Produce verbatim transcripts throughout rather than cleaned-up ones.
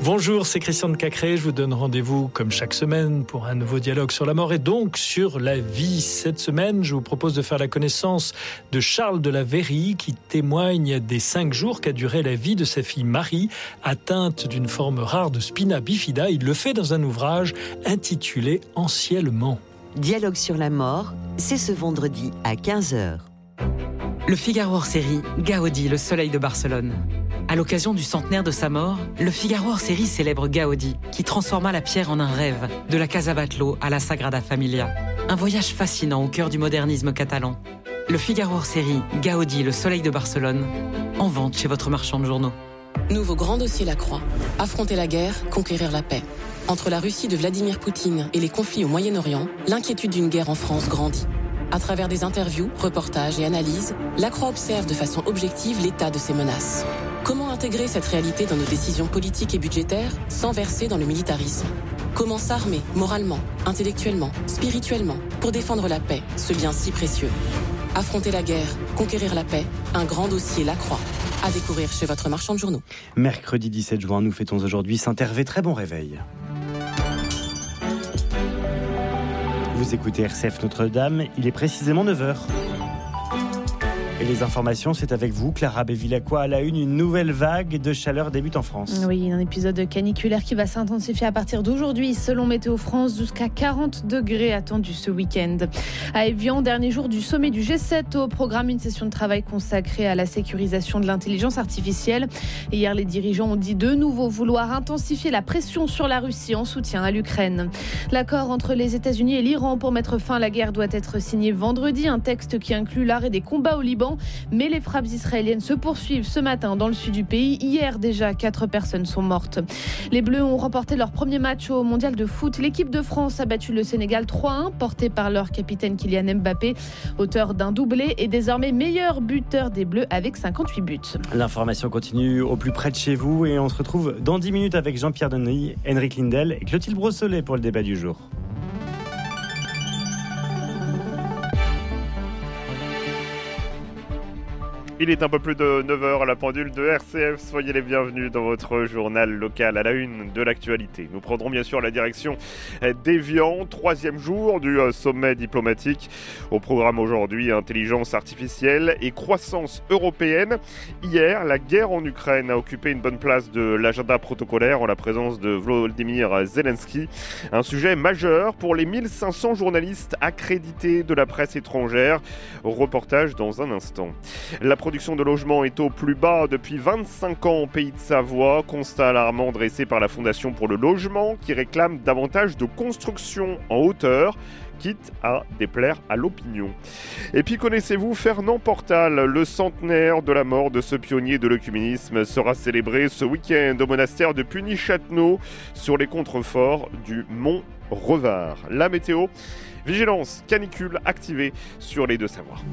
Bonjour, c'est Christian de Cacré. Je vous donne rendez-vous comme chaque semaine pour un nouveau dialogue sur la mort et donc sur la vie. Cette semaine, je vous propose de faire la connaissance de Charles de la Verrie qui témoigne des cinq jours qu'a duré la vie de sa fille Marie, atteinte d'une forme rare de spina bifida. Il le fait dans un ouvrage intitulé « Anciennement ». Dialogue sur la mort, c'est ce vendredi à quinze heures. Le Figaro hors série, Gaudi, le soleil de Barcelone. À l'occasion du centenaire de sa mort, le Figaro hors série célèbre Gaudi, qui transforma la pierre en un rêve, de la Casa Batlló à la Sagrada Familia. Un voyage fascinant au cœur du modernisme catalan. Le Figaro hors série, Gaudi, le soleil de Barcelone, en vente chez votre marchand de journaux. Nouveau grand dossier La Croix. Affronter la guerre, conquérir la paix. Entre la Russie de Vladimir Poutine et les conflits au Moyen-Orient, l'inquiétude d'une guerre en France grandit. À travers des interviews, reportages et analyses, La Croix observe de façon objective l'état de ces menaces. Comment intégrer cette réalité dans nos décisions politiques et budgétaires sans verser dans le militarisme ? Comment s'armer moralement, intellectuellement, spirituellement pour défendre la paix, ce bien si précieux ? Affronter la guerre, conquérir la paix, un grand dossier La Croix. À découvrir chez votre marchand de journaux. Mercredi dix-sept juin, nous fêtons aujourd'hui Saint-Hervé. Très bon réveil. Vous écoutez R C F Notre-Dame, il est précisément neuf heures. Et les informations, c'est avec vous, Clara Bevilacqua, à la une, une nouvelle vague de chaleur débute en France. Oui, un épisode caniculaire qui va s'intensifier à partir d'aujourd'hui, selon Météo France, jusqu'à quarante degrés attendus ce week-end. À Évian, dernier jour du sommet du G sept, au programme une session de travail consacrée à la sécurisation de l'intelligence artificielle. Hier, les dirigeants ont dit de nouveau vouloir intensifier la pression sur la Russie en soutien à l'Ukraine. L'accord entre les États-Unis et l'Iran pour mettre fin à la guerre doit être signé vendredi, un texte qui inclut l'arrêt des combats au Liban. Mais les frappes israéliennes se poursuivent ce matin dans le sud du pays. Hier déjà, quatre personnes sont mortes. Les Bleus ont remporté leur premier match au mondial de foot. L'équipe de France a battu le Sénégal trois à un, porté par leur capitaine Kylian Mbappé, auteur d'un doublé et désormais meilleur buteur des Bleus avec cinquante-huit buts. L'information continue au plus près de chez vous et on se retrouve dans dix minutes avec Jean-Pierre Denis, Henrik Lindel et Clotilde Brossolet pour le débat du jour. Il est un peu plus de neuf heures à la pendule de R C F. Soyez les bienvenus dans votre journal local à la une de l'actualité. Nous prendrons bien sûr la direction d'Évian, troisième jour du sommet diplomatique. Au programme aujourd'hui, intelligence artificielle et croissance européenne. Hier, la guerre en Ukraine a occupé une bonne place de l'agenda protocolaire en la présence de Volodymyr Zelensky. Un sujet majeur pour les mille cinq cents journalistes accrédités de la presse étrangère. Reportage dans un instant. La La production de logements est au plus bas depuis vingt-cinq ans au Pays de Savoie. Constat alarmant dressé par la Fondation pour le logement qui réclame davantage de construction en hauteur, quitte à déplaire à l'opinion. Et puis connaissez-vous Fernand Portal, le centenaire de la mort de ce pionnier de l'œcuménisme sera célébré ce week-end au monastère de Puny-Châtenot sur les contreforts du Mont Revard. La météo, vigilance canicule activée sur les Deux-Savoies.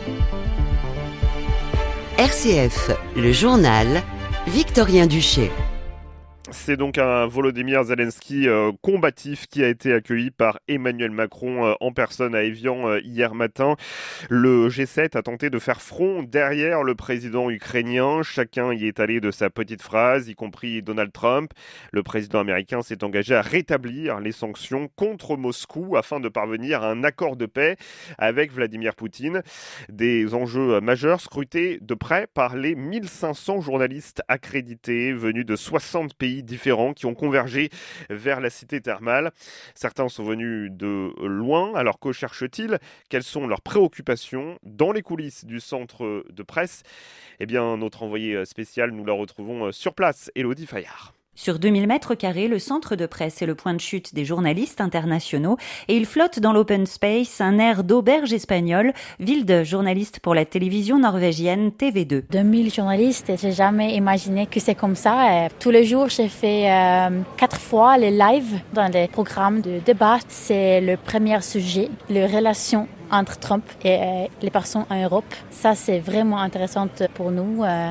R C F, le journal, Victorien Duché. C'est donc un Volodymyr Zelensky euh, combatif qui a été accueilli par Emmanuel Macron euh, en personne à Évian euh, hier matin. Le G sept a tenté de faire front derrière le président ukrainien. Chacun y est allé de sa petite phrase, y compris Donald Trump. Le président américain s'est engagé à rétablir les sanctions contre Moscou afin de parvenir à un accord de paix avec Vladimir Poutine. Des enjeux majeurs scrutés de près par les mille cinq cents journalistes accrédités venus de soixante pays différents qui ont convergé vers la cité thermale. Certains sont venus de loin, alors que cherchent-ils ? Quelles sont leurs préoccupations dans les coulisses du centre de presse ? Eh bien, notre envoyé spécial, nous la retrouvons sur place, Élodie Fayard. Sur deux mille mètres carrés, le centre de presse est le point de chute des journalistes internationaux et il flotte dans l'open space un air d'auberge espagnole, ville de journalistes pour la télévision norvégienne T V deux. deux mille journalistes, j'ai jamais imaginé que c'est comme ça. Tous les jours, j'ai fait euh, quatre fois les lives dans les programmes de débat. C'est le premier sujet, les relations entre Trump et euh, les personnes en Europe. Ça, c'est vraiment intéressant pour nous. Euh,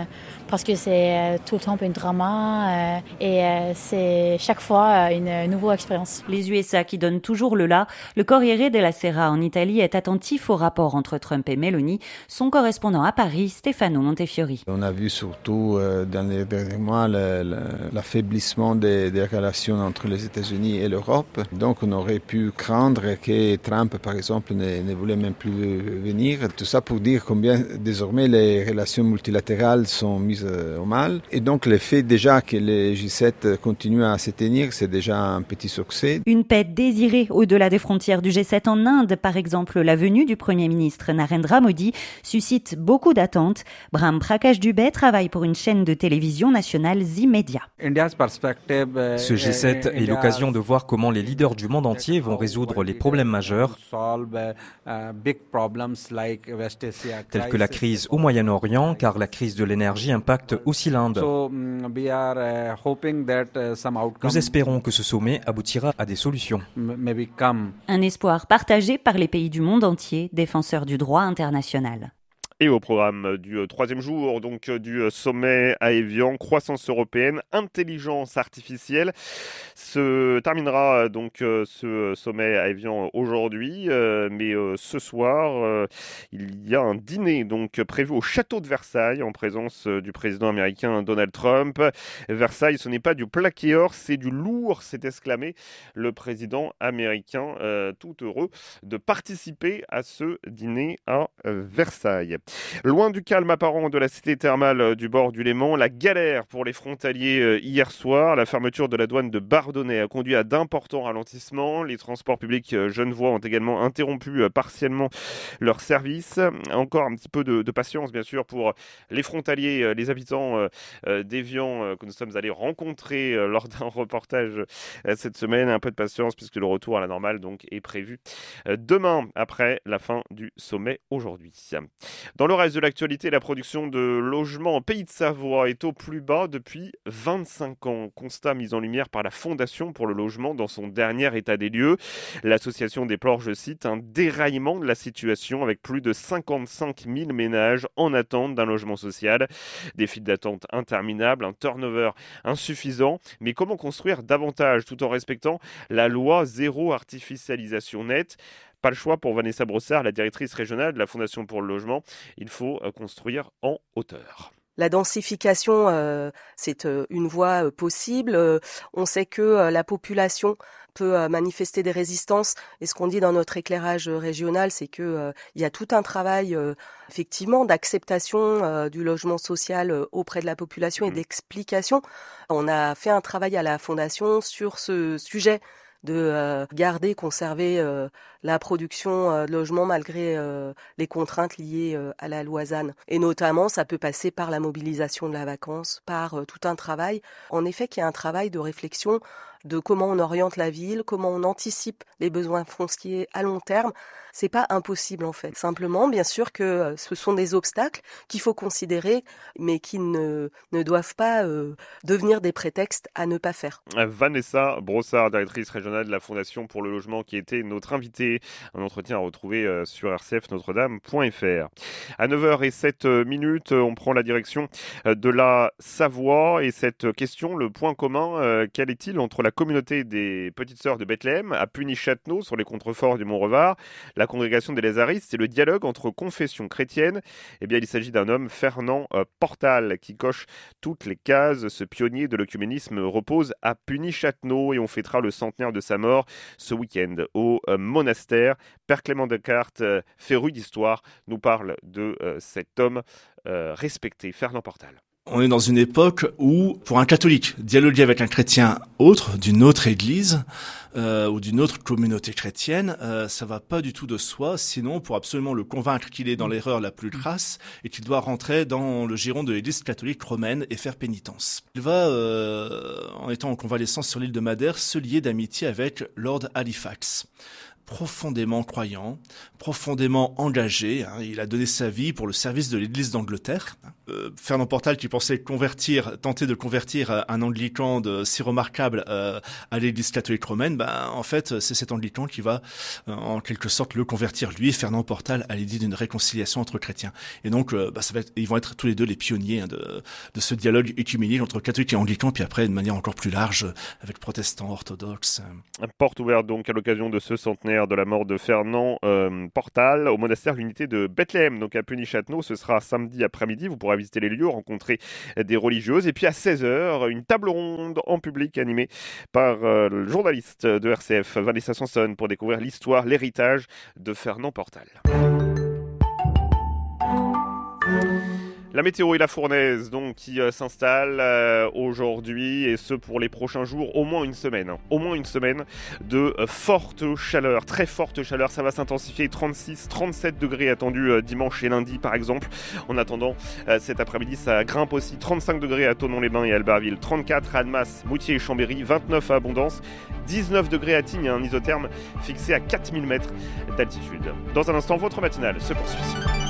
parce que c'est tout le temps un drama et c'est chaque fois une nouvelle expérience. Les U S A qui donnent toujours le là. Le Corriere della Sera en Italie est attentif au rapport entre Trump et Meloni. Son correspondant à Paris, Stefano Montefiori. On a vu surtout dans les derniers mois le, le, l'affaiblissement des, des relations entre les États-Unis et l'Europe. Donc on aurait pu craindre que Trump, par exemple, ne, ne voulait même plus venir. Tout ça pour dire combien désormais les relations multilatérales sont mises au mal. Et donc le fait déjà que les G sept continuent à se tenir, c'est déjà un petit succès. Une paix désirée au-delà des frontières du G sept en Inde, par exemple. La venue du Premier ministre Narendra Modi suscite beaucoup d'attentes. Brahm Prakash Dubey travaille pour une chaîne de télévision nationale Zee Media. Ce G sept est l'occasion de voir comment les leaders du monde entier vont résoudre les problèmes majeurs, tels que la crise au Moyen-Orient, car la crise de l'énergie impacte aussi l'Inde. Nous espérons que ce sommet aboutira à des solutions. Un espoir partagé par les pays du monde entier, défenseurs du droit international. Et au programme du troisième jour, donc du sommet à Évian, croissance européenne, intelligence artificielle, se terminera donc ce sommet à Évian aujourd'hui, mais ce soir, il y a un dîner donc prévu au château de Versailles en présence du président américain Donald Trump. Versailles, ce n'est pas du plaqué or, c'est du lourd, s'est exclamé le président américain, tout heureux de participer à ce dîner à Versailles. Loin du calme apparent de la cité thermale du bord du Léman, la galère pour les frontaliers hier soir. La fermeture de la douane de Bardonnay a conduit à d'importants ralentissements. Les transports publics genevois ont également interrompu partiellement leur service. Encore un petit peu de, de patience, bien sûr, pour les frontaliers, les habitants d'Évian que nous sommes allés rencontrer lors d'un reportage cette semaine. Un peu de patience puisque le retour à la normale donc, est prévu demain après la fin du sommet aujourd'hui. Dans le reste de l'actualité, la production de logements en Pays de Savoie est au plus bas depuis vingt-cinq ans. Constat mis en lumière par la Fondation pour le logement dans son dernier état des lieux. L'association déplore, je cite, un déraillement de la situation avec plus de cinquante-cinq mille ménages en attente d'un logement social. Des files d'attente interminables, un turnover insuffisant. Mais comment construire davantage tout en respectant la loi zéro artificialisation nette ? Pas le choix pour Vanessa Brossard, la directrice régionale de la Fondation pour le logement. Il faut construire en hauteur. La densification, euh, c'est euh, une voie euh, possible. Euh, on sait que euh, la population peut euh, manifester des résistances. Et ce qu'on dit dans notre éclairage régional, c'est que euh, il y a tout un travail euh, effectivement d'acceptation euh, du logement social euh, auprès de la population et d'explication. On a fait un travail à la Fondation sur ce sujet de euh, garder, conserver euh, la production euh, de logements malgré euh, les contraintes liées euh, à la loi Z A N. Et notamment, ça peut passer par la mobilisation de la vacance, par euh, tout un travail. En effet, qu'il y a un travail de réflexion de comment on oriente la ville, comment on anticipe les besoins fonciers à long terme. C'est pas impossible en fait. Simplement, bien sûr que ce sont des obstacles qu'il faut considérer, mais qui ne, ne doivent pas euh, devenir des prétextes à ne pas faire. Vanessa Brossard, directrice régionale de la Fondation pour le logement, qui était notre invitée. Un entretien à retrouver sur r c f notre dame point f r. À neuf heures zéro sept minutes, on prend la direction de la Savoie et cette question, le point commun, quel est-il entre la communauté des Petites Sœurs de Bethléem à Punis-Châtenot sur les contreforts du Mont-Revard, la congrégation des Lazaristes et le dialogue entre confessions chrétiennes? Eh bien, il s'agit d'un homme, Fernand euh, Portal, qui coche toutes les cases. Ce pionnier de l'œcuménisme repose à Punis-Châtenot et on fêtera le centenaire de sa mort ce week-end au euh, monastère. Père Clément Descartes, euh, féru d'histoire, nous parle de euh, cet homme euh, respecté, Fernand Portal. On est dans une époque où, pour un catholique, dialoguer avec un chrétien autre, d'une autre église euh, ou d'une autre communauté chrétienne, euh, ça va pas du tout de soi. Sinon, pour absolument le convaincre qu'il est dans l'erreur la plus crasse et qu'il doit rentrer dans le giron de l'église catholique romaine et faire pénitence. Il va, euh, en étant en convalescence sur l'île de Madère, se lier d'amitié avec Lord Halifax. profondément croyant, profondément engagé. Hein. Il a donné sa vie pour le service de l'Église d'Angleterre. Euh, Fernand Portal, qui pensait convertir, tenter de convertir un anglican de si remarquable euh, à l'Église catholique romaine, ben en fait c'est cet anglican qui va euh, en quelque sorte le convertir lui, Fernand Portal, à l'idée d'une réconciliation entre chrétiens. Et donc euh, bah, ça va être, ils vont être tous les deux les pionniers hein, de, de ce dialogue écuménique entre catholiques et anglicans, puis après de manière encore plus large avec protestants, orthodoxes. Porte ouverte donc à l'occasion de ce centenaire de la mort de Fernand euh, Portal au monastère l'unité de Bethléem, donc à Puny-Châtenot. Ce sera samedi après-midi, vous pourrez visiter les lieux, rencontrer des religieuses. Et puis à seize heures, une table ronde en public animée par euh, le journaliste de R C F, Vanessa Sanson, pour découvrir l'histoire, l'héritage de Fernand Portal. La météo et la fournaise donc qui euh, s'installent euh, aujourd'hui et ce pour les prochains jours, au moins une semaine, hein, au moins une semaine de euh, forte chaleur, très forte chaleur, ça va s'intensifier, trente-six, trente-sept degrés attendus euh, dimanche et lundi par exemple. En attendant euh, cet après-midi, ça grimpe aussi, trente-cinq degrés à Thonon-les-Bains et Albertville, trente-quatre à Annemasse, Moutier et Chambéry, vingt-neuf à Abondance, dix-neuf degrés à Tignes, un isotherme fixé à quatre mille mètres d'altitude. Dans un instant, votre matinale se poursuit.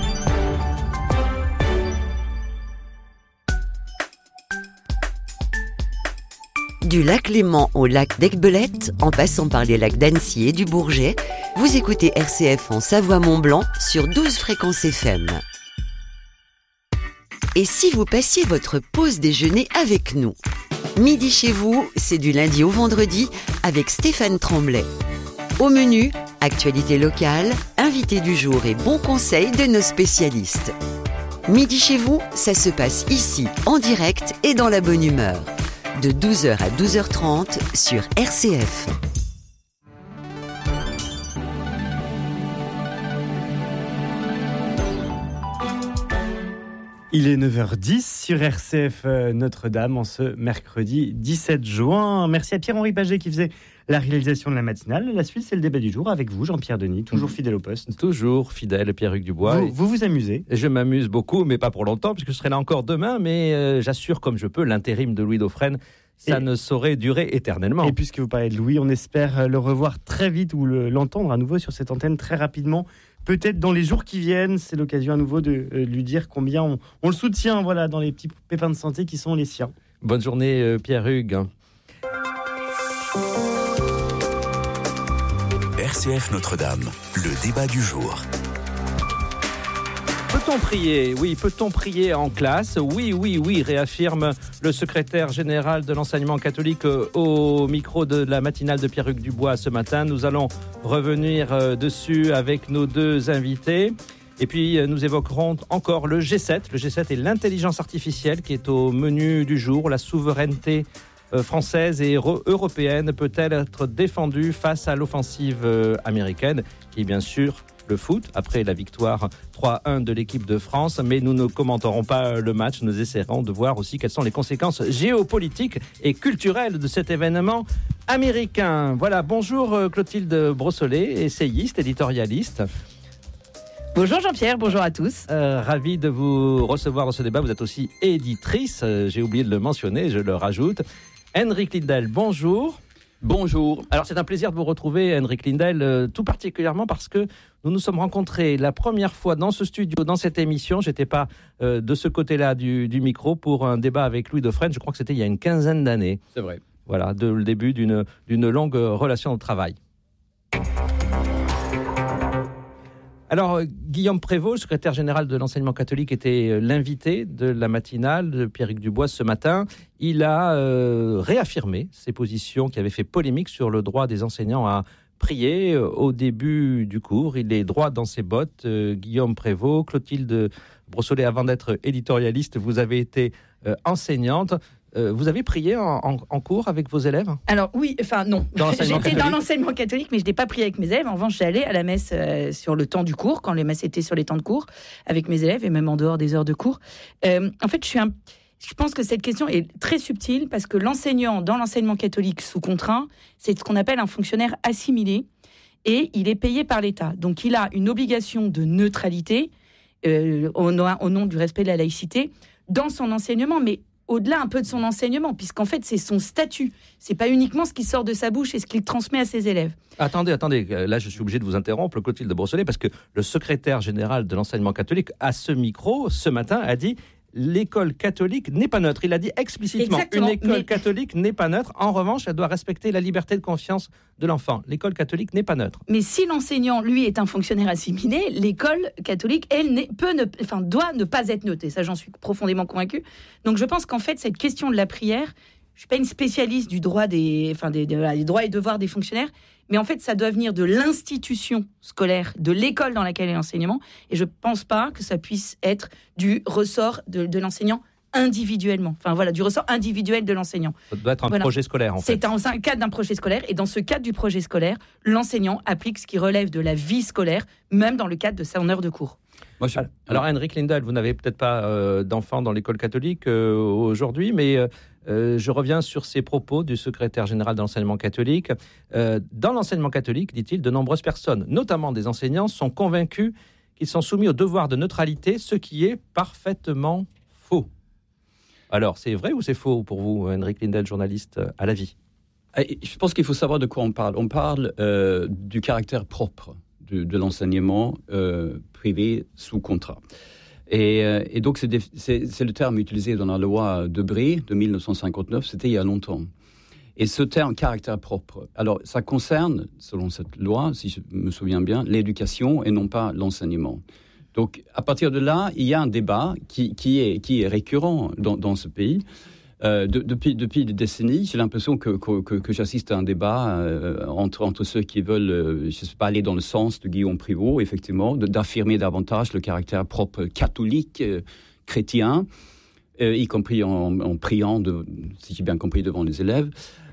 Du lac Léman au lac d'Aiguebelette, en passant par les lacs d'Annecy et du Bourget, vous écoutez R C F en Savoie-Mont-Blanc sur douze fréquences F M. Et si vous passiez votre pause déjeuner avec nous ? Midi chez vous, c'est du lundi au vendredi avec Stéphane Tremblay. Au menu, actualité locale, invité du jour et bons conseils de nos spécialistes. Midi chez vous, ça se passe ici, en direct et dans la bonne humeur. De douze heures à douze heures trente sur R C F. Il est neuf heures dix sur R C F Notre-Dame en ce mercredi dix-sept juin. Merci à Pierre-Henri Paget qui faisait la réalisation de la matinale. La suite, c'est le débat du jour avec vous, Jean-Pierre Denis, toujours fidèle au poste. Toujours fidèle, Pierre-Hugues Dubois. Vous vous, vous amusez ? Je m'amuse beaucoup, mais pas pour longtemps, puisque je serai là encore demain. Mais euh, j'assure comme je peux, l'intérim de Louis Dauphren, ça et, ne saurait durer éternellement. Et puisque vous parlez de Louis, on espère le revoir très vite ou le, l'entendre à nouveau sur cette antenne très rapidement. Peut-être dans les jours qui viennent, c'est l'occasion à nouveau de euh, lui dire combien on, on le soutient voilà, dans les petits pépins de santé qui sont les siens. Bonne journée, euh, Pierre-Hugues. R C F Notre-Dame, le débat du jour. Peut-on prier ? Oui, peut-on prier en classe ? Oui, oui, oui, réaffirme le secrétaire général de l'enseignement catholique au micro de la matinale de Pierre-Hugues Dubois ce matin. Nous allons revenir dessus avec nos deux invités. Et puis, nous évoquerons encore le G sept. Le G sept et l'intelligence artificielle qui est au menu du jour. La souveraineté française et européenne peut-elle être défendue face à l'offensive américaine ? Et bien sûr, le foot, après la victoire trois un de l'équipe de France, mais nous ne commenterons pas le match, nous essaierons de voir aussi quelles sont les conséquences géopolitiques et culturelles de cet événement américain. Voilà, bonjour Clotilde Brossolet, essayiste, éditorialiste. Bonjour Jean-Pierre, bonjour à tous. Euh, ravi de vous recevoir dans ce débat, vous êtes aussi éditrice, euh, j'ai oublié de le mentionner, je le rajoute. Henrik Lindell, bonjour. Bonjour. Alors c'est un plaisir de vous retrouver, Henrik Lindell, euh, tout particulièrement parce que nous nous sommes rencontrés la première fois dans ce studio, dans cette émission. J'étais pas euh, de ce côté-là du, du micro pour un débat avec Louis Dauphren. Je crois que c'était il y a une quinzaine d'années. C'est vrai. Voilà, de, le début d'une, d'une longue relation de travail. Alors, Guillaume Prévost, secrétaire général de l'enseignement catholique, était l'invité de la matinale de Pierre-Hugues Dubois ce matin. Il a euh, réaffirmé ses positions qui avaient fait polémique sur le droit des enseignants à prier au début du cours. Il est droit dans ses bottes. Euh, Guillaume Prévost, Clotilde Brossolet, avant d'être éditorialiste, vous avez été euh, enseignante. Euh, vous avez prié en, en, en cours avec vos élèves ? Alors oui, enfin non. Dans J'étais catholique. dans l'enseignement catholique, mais je n'ai pas prié avec mes élèves. En revanche, j'allais à la messe euh, sur le temps du cours, quand les messes étaient sur les temps de cours, avec mes élèves, et même en dehors des heures de cours. Euh, en fait, je suis un... Je pense que cette question est très subtile, parce que l'enseignant, dans l'enseignement catholique sous contraint, c'est ce qu'on appelle un fonctionnaire assimilé, et il est payé par l'État. Donc il a une obligation de neutralité, euh, au, au nom du respect de la laïcité, dans son enseignement, mais au-delà un peu de son enseignement, puisqu'en fait, c'est son statut. C'est pas uniquement ce qui sort de sa bouche et ce qu'il transmet à ses élèves. Attendez, attendez, là je suis obligé de vous interrompre, Clotilde Brossolet, parce que le secrétaire général de l'enseignement catholique, à ce micro, ce matin, a dit « l'école catholique n'est pas neutre ». Il a dit explicitement « une école mais... catholique n'est pas neutre, en revanche, elle doit respecter la liberté de conscience de l'enfant. L'école catholique n'est pas neutre ». Mais si l'enseignant, lui, est un fonctionnaire assimilé, l'école catholique, elle, n'est, peut ne, enfin, doit ne pas être neutre. Et ça, j'en suis profondément convaincue. Donc je pense qu'en fait, cette question de la prière, je ne suis pas une spécialiste du droit des, enfin, des, des, des droits et devoirs des fonctionnaires, mais en fait, ça doit venir de l'institution scolaire, de l'école dans laquelle est l'enseignement. Et je ne pense pas que ça puisse être du ressort de, de l'enseignant individuellement. Enfin voilà, du ressort individuel de l'enseignant. Ça doit être un voilà. projet scolaire, en fait. C'est dans un cadre d'un projet scolaire. Et dans ce cadre du projet scolaire, l'enseignant applique ce qui relève de la vie scolaire, même dans le cadre de son heure de cours. Moi, je... Alors, Henrik Lindell, vous n'avez peut-être pas euh, d'enfants dans l'école catholique euh, aujourd'hui, mais euh, je reviens sur ces propos du secrétaire général de l'enseignement catholique. Euh, dans l'enseignement catholique, dit-il, de nombreuses personnes, notamment des enseignants, sont convaincus qu'ils sont soumis au devoir de neutralité, ce qui est parfaitement faux. Alors, c'est vrai ou c'est faux pour vous, Henrik Lindell, journaliste à La Vie ? Je pense qu'il faut savoir de quoi on parle. On parle euh, du caractère propre de, de l'enseignement euh, privé sous contrat. Et, euh, et donc, c'est, des, c'est, c'est le terme utilisé dans la loi Debré de mille neuf cent cinquante-neuf, c'était il y a longtemps. Et ce terme caractère propre, alors ça concerne, selon cette loi, si je me souviens bien, l'éducation et non pas l'enseignement. Donc, à partir de là, il y a un débat qui, qui, est, qui est récurrent dans, dans ce pays. Euh, de, depuis, depuis des décennies, j'ai l'impression que, que, que, que j'assiste à un débat euh, entre, entre ceux qui veulent, euh, je ne sais pas, aller dans le sens de Guillaume Prévost, effectivement, de, d'affirmer davantage le caractère propre catholique, euh, chrétien, euh, y compris en, en priant, de, si j'ai bien compris, devant les élèves,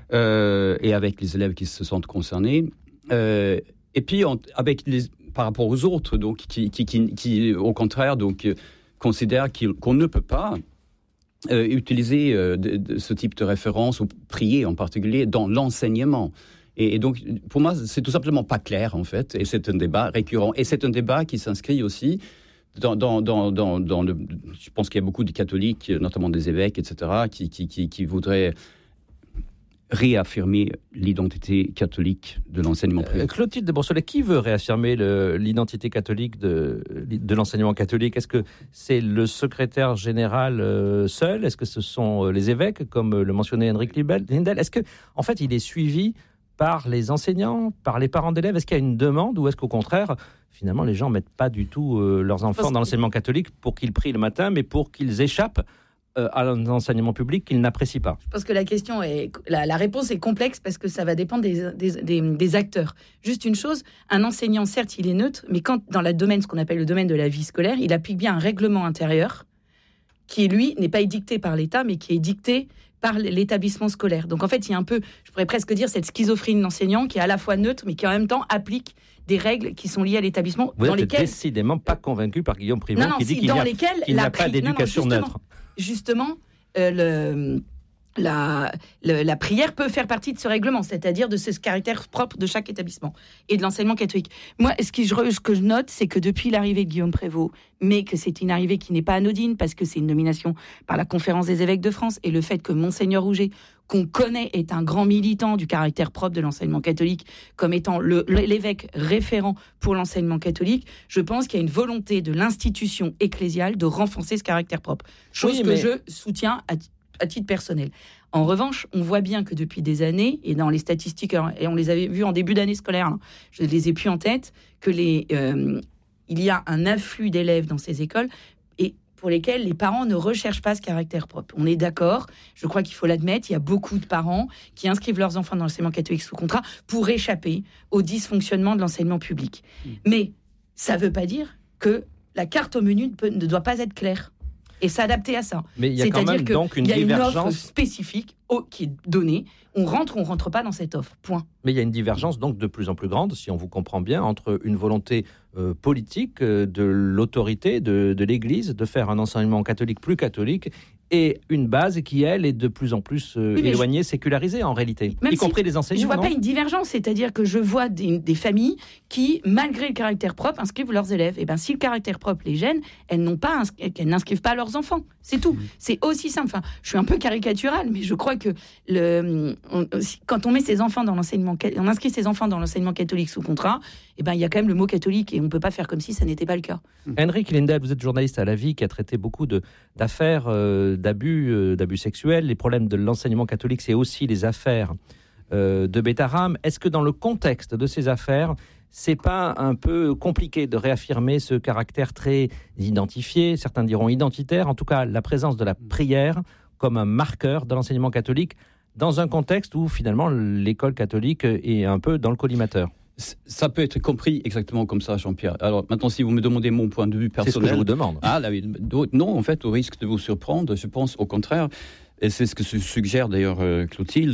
euh, et avec les élèves qui se sentent concernés. Euh, et puis, en, avec les, par rapport aux autres, donc, qui, qui, qui, qui au contraire, donc, euh, considèrent qu'on ne peut pas Euh, utiliser euh, de, de ce type de référence, ou prier en particulier, dans l'enseignement. Et, et donc, pour moi, c'est tout simplement pas clair, en fait, et c'est un débat récurrent. Et c'est un débat qui s'inscrit aussi dans, dans, dans, dans, dans le... Je pense qu'il y a beaucoup de catholiques, notamment des évêques, et cetera, qui, qui, qui, qui voudraient réaffirmer l'identité catholique de l'enseignement privé. Euh, Clotilde Brossolet, qui veut réaffirmer le, l'identité catholique de, de l'enseignement catholique ? Est-ce que c'est le secrétaire général euh, seul ? Est-ce que ce sont les évêques, comme le mentionnait Henrik Lindell ? Est-ce que, en fait, il est suivi par les enseignants, par les parents d'élèves ? Est-ce qu'il y a une demande, ou est-ce qu'au contraire, finalement, les gens ne mettent pas du tout euh, leurs enfants dans l'enseignement catholique pour qu'ils prient le matin, mais pour qu'ils échappent à l'enseignement public qu'ils n'apprécient pas? Je pense que la question est, la, la réponse est complexe parce que ça va dépendre des, des, des, des acteurs. Juste une chose, un enseignant, certes, il est neutre, mais quand dans le domaine, ce qu'on appelle le domaine de la vie scolaire, il applique bien un règlement intérieur qui, lui, n'est pas édicté par l'État, mais qui est dicté par l'établissement scolaire. Donc en fait, il y a un peu, je pourrais presque dire, cette schizophrénie d'enseignant qui est à la fois neutre, mais qui en même temps applique des règles qui sont liées à l'établissement. Vous dans êtes lesquelles... décidément pas convaincu par Guillaume Prévost, qui dit si, qu'il n'y a, qu'il n'y a pri... pas d'éducation non, non, neutre. Justement, euh, le, la, le, la prière peut faire partie de ce règlement, c'est-à-dire de ce caractère propre de chaque établissement et de l'enseignement catholique. Moi, ce, qui, ce que je note, c'est que depuis l'arrivée de Guillaume Prévost, mais que c'est une arrivée qui n'est pas anodine, parce que c'est une nomination par la Conférence des évêques de France, et le fait que Monseigneur Rouget, qu'on connaît, est un grand militant du caractère propre de l'enseignement catholique, comme étant le, l'évêque référent pour l'enseignement catholique, je pense qu'il y a une volonté de l'institution ecclésiale de renforcer ce caractère propre. Chose oui, que mais... je soutiens à, à titre personnel. En revanche, on voit bien que depuis des années, et dans les statistiques, et on les avait vues en début d'année scolaire, hein, je ne les ai plus en tête, que les, euh, il y a un afflux d'élèves dans ces écoles, et pour lesquels les parents ne recherchent pas ce caractère propre. On est d'accord, je crois qu'il faut l'admettre, il y a beaucoup de parents qui inscrivent leurs enfants dans l'enseignement catholique sous contrat pour échapper au dysfonctionnement de l'enseignement public. Mmh. Mais ça ne veut pas dire que la carte au menu ne, peut, ne doit pas être claire et s'adapter à ça. Mais il y a C'est-à-dire quand même donc une y a divergence. Une offre spécifique au, qui est donnée. On rentre ou on ne rentre pas dans cette offre. Point. Mais il y a une divergence donc de plus en plus grande, si on vous comprend bien, entre une volonté euh, politique euh, de l'autorité de, de l'Église de faire un enseignement catholique plus catholique et une base qui, elle, est de plus en plus euh, oui, éloignée, je... sécularisée en réalité, même y compris si les enseignants. Je ne vois non pas une divergence, c'est-à-dire que je vois des, des familles qui, malgré le caractère propre, inscrivent leurs élèves. Et bien, si le caractère propre les gêne, elles, n'ont pas inscri... elles n'inscrivent pas leurs enfants. C'est tout. Mmh. C'est aussi simple. Enfin, je suis un peu caricaturale, mais je crois que le... on... quand on met ses enfants dans l'enseignement, on inscrit ses enfants dans l'enseignement catholique sous contrat, et ben, il y a quand même le mot catholique et on ne peut pas faire comme si ça n'était pas le cas. Mmh. Henrik Lindell, vous êtes journaliste à La Vie qui a traité beaucoup de, d'affaires euh, d'abus, euh, d'abus sexuels. Les problèmes de l'enseignement catholique, c'est aussi les affaires euh, de Beth-Haram. Est-ce que dans le contexte de ces affaires, c'est pas un peu compliqué de réaffirmer ce caractère très identifié, certains diront identitaire, en tout cas la présence de la prière comme un marqueur de l'enseignement catholique dans un contexte où finalement l'école catholique est un peu dans le collimateur? Ça peut être compris exactement comme ça, Jean-Pierre. Alors maintenant, si vous me demandez mon point de vue personnel... C'est ce que je vous demande. Ah, là, non, en fait, au risque de vous surprendre, je pense au contraire, et c'est ce que suggère d'ailleurs Clotilde,